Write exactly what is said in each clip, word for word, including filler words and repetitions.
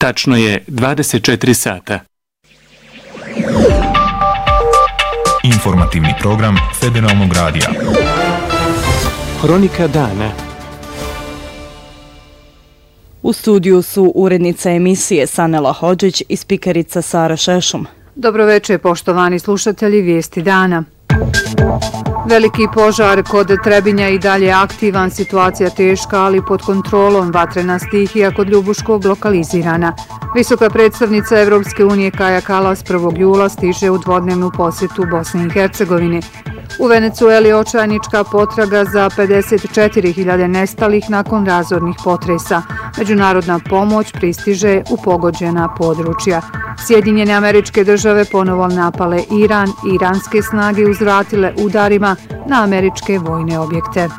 Tačno je dvadeset četiri sata. Informativni program Federalnog radija. Hronika dana. U studiju su urednica emisije Sanela Hodžić i spikerica Sara Šešum. Dobroveče, poštovani slušatelji Vijesti dana. Veliki požar kod Trebinja i dalje aktivan, situacija teška, ali pod kontrolom, vatrena stihija kod Ljubuškog lokalizirana. Visoka predstavnica Evropske unije Kaja Kalas prvog jula stiže u dvodnevnu posjetu Bosni i Hercegovini. U Venecueli očajnička potraga za pedeset četiri hiljade nestalih nakon razornih potresa. Međunarodna pomoć pristiže u pogođena područja. Sjedinjene Američke Države ponovo napale Iran i iranske snage uzvratile udarima na američke vojne objekte.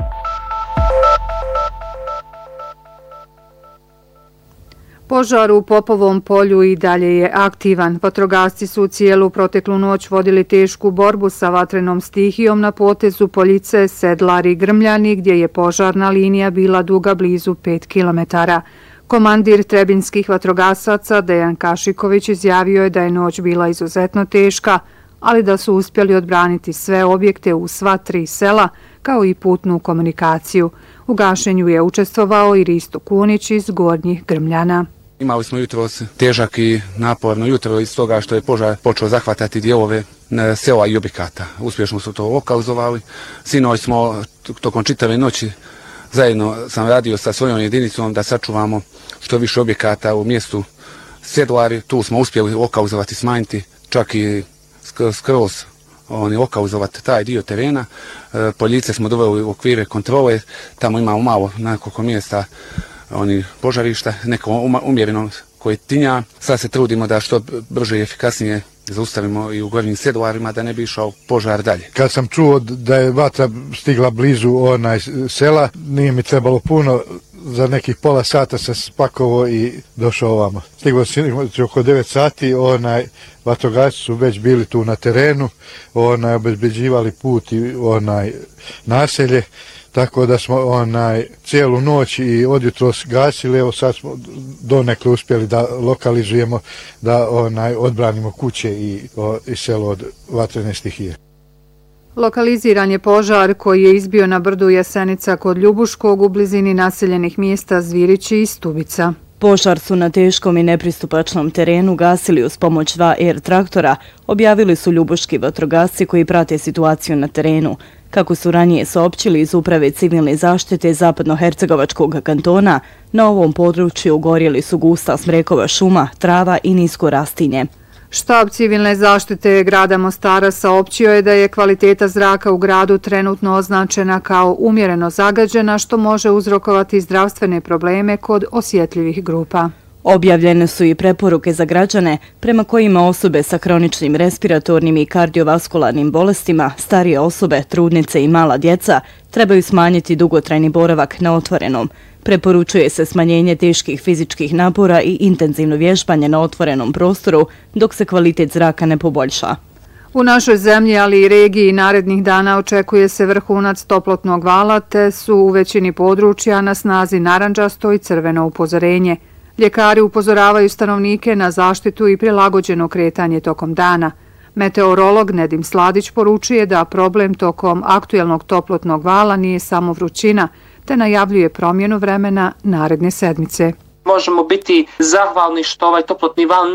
Požar u Popovom polju i dalje je aktivan. Vatrogasci su cijelu proteklu noć vodili tešku borbu sa vatrenom stihijom na potezu Poljice, Sedlar i Grmljani, gdje je požarna linija bila duga blizu pet kilometara. Komandir trebinskih vatrogasaca Dejan Kašiković izjavio je da je noć bila izuzetno teška, ali da su uspjeli odbraniti sve objekte u sva tri sela, kao i putnu komunikaciju. U gašenju je učestvovao i Risto Kunić iz Gornjih Grmljana. Imali smo jutro težak i naporno jutro iz toga što je požar počeo zahvatati dijelove sela i objekata. Uspješno su to lokalizovali. Sinoć smo tokom čitave noći zajedno sam radio sa svojom jedinicom da sačuvamo što više objekata u mjestu Sedlari. Tu smo uspjeli lokalizovati, smanjiti, čak i skroz oni lokalizovati taj dio terena. Poljice smo doveli u okvire kontrole, tamo imamo malo na nekoliko mjesta oni požarišta, neko umjereno koje tinja. Sad se trudimo da što brže i efikasnije zaustavimo i u Gornjim Sedlarima da ne bi išao požar dalje. Kad sam čuo da je vatra stigla blizu onaj sela, nije mi trebalo puno, za nekih pola sata sam spakovao i došao ovamo. Stiglo se oko devet sati, onaj vatrogasci su već bili tu na terenu, onaj obezbeđivali put i onaj naselje. Tako da smo onaj cijelu noć i odjutros gasili, evo sad smo donekle uspjeli da lokalizujemo, da onaj odbranimo kuće i, o, i selo od vatrene stihije. Lokaliziran je požar koji je izbio na brdu Jasenica kod Ljubuškog u blizini naseljenih mjesta Zvirići i Stubica. Požar su na teškom i nepristupačnom terenu gasili uz pomoć dva er traktora, objavili su ljubuški vatrogasci koji prate situaciju na terenu. Kako su ranije saopćili iz Uprave civilne zaštite Zapadnohercegovačkog kantona, na ovom području gorjeli su gusta smrekova šuma, trava i nisko rastinje. Štab civilne zaštite grada Mostara saopćio je da je kvaliteta zraka u gradu trenutno označena kao umjereno zagađena, što može uzrokovati zdravstvene probleme kod osjetljivih grupa. Objavljene su i preporuke za građane prema kojima osobe sa hroničnim respiratornim i kardiovaskularnim bolestima, starije osobe, trudnice i mala djeca trebaju smanjiti dugotrajni boravak na otvorenom. Preporučuje se smanjenje teških fizičkih napora i intenzivno vježbanje na otvorenom prostoru dok se kvalitet zraka ne poboljša. U našoj zemlji, ali i regiji narednih dana očekuje se vrhunac toplotnog vala, te su u većini područja na snazi narandžasto i crveno upozorenje. Ljekari upozoravaju stanovnike na zaštitu i prilagođeno kretanje tokom dana. Meteorolog Nedim Sladić poručuje da problem tokom aktuelnog toplotnog vala nije samo vrućina, te najavljuje promjenu vremena naredne sedmice. Možemo biti zahvalni što ovaj toplotni val